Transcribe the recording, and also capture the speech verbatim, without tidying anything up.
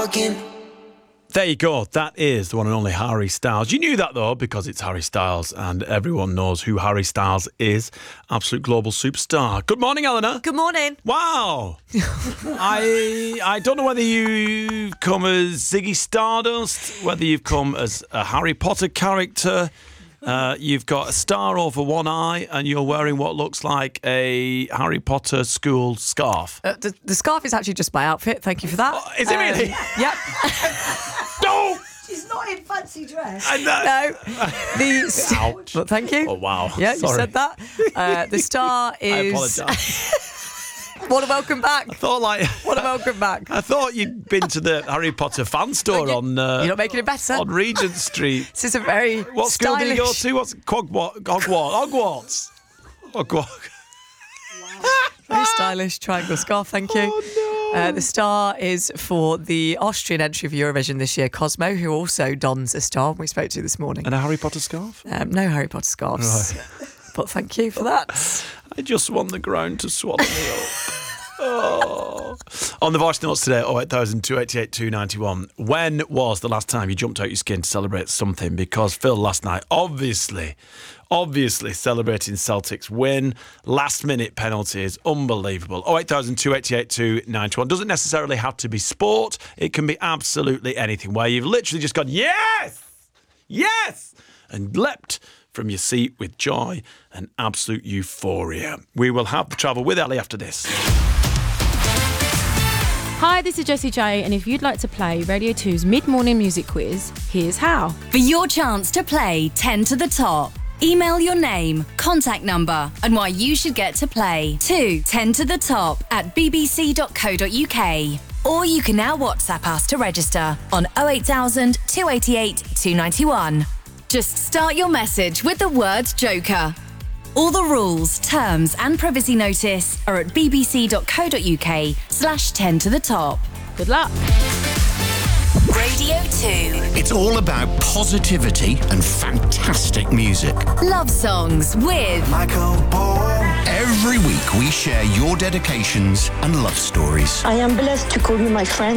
walking. There you go. That is the one and only Harry Styles. You knew that, though, because it's Harry Styles, and everyone knows who Harry Styles is. Absolute global superstar. Good morning, Eleanor. Good morning. Wow. I I don't know whether you've come as Ziggy Stardust, whether you've come as a Harry Potter character. Uh, you've got a star over one eye, and you're wearing what looks like a Harry Potter school scarf. Uh, the, the scarf is actually just my outfit. Thank you for that. Oh, is it really? Um, yep. No! She's not in fancy dress. I know. No. The st- Ouch. Well, thank you. Oh, wow. Yeah, Sorry. you said that. Uh, the star I is. apologise. What a welcome back. I thought like What a welcome back. I thought you'd been to the Harry Potter fan store You- on uh, You're not making it better. on Regent Street. This is a very What school stylish. did you go to? What's Hogwarts? Hogwarts. Hogwarts. Very stylish triangle scarf, thank you. Oh, no. Uh, the star is for the Austrian entry of Eurovision this year, Cosmo, who also dons a star. We spoke to this morning. And a Harry Potter scarf? Um, no Harry Potter scarves. But thank you for that. I just want the ground to swallow me up. Oh. On the voice notes today, oh eight thousand, two eight eight, two nine one. When was the last time you jumped out your skin to celebrate something? Because Phil last night, obviously, obviously celebrating Celtic's win. Last minute penalties, unbelievable. oh eight thousand, two eight eight, two nine one. Doesn't necessarily have to be sport. It can be absolutely anything where you've literally just gone, yes, yes, and leapt from your seat with joy and absolute euphoria. We will have the travel with Ellie after this. Hi, this is Jessie J, and if you'd like to play Radio two's mid-morning music quiz, here's how. For your chance to play ten to the top, email your name, contact number, and why you should get to play to ten to the top at b b c dot co dot u k. Or you can now WhatsApp us to register on oh eight thousand, two eight eight, two nine one. Just start your message with the word Joker. All the rules, terms and privacy notice are at b b c dot co dot u k slash ten to the top. Good luck. Radio two. It's all about positivity and fantastic music. Love songs with Michael Boyle. Every week we share your dedications and love stories. I am blessed to call you my friend.